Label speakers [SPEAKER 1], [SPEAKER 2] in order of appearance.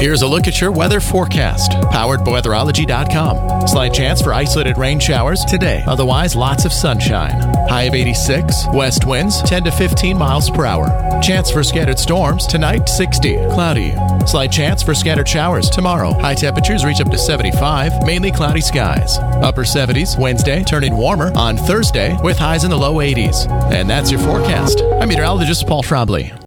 [SPEAKER 1] Here's a look at your weather forecast, powered by weatherology.com. Slight chance for isolated rain showers today. Otherwise, lots of sunshine. High of 86. West winds 10 to 15 miles per hour. Chance for scattered storms tonight, 60. Cloudy. Slight chance for scattered showers tomorrow. High temperatures reach up to 75. Mainly cloudy skies. Upper 70s Wednesday, turning warmer on Thursday with highs in the low 80s. And that's your forecast. I'm meteorologist Paul Schraubly.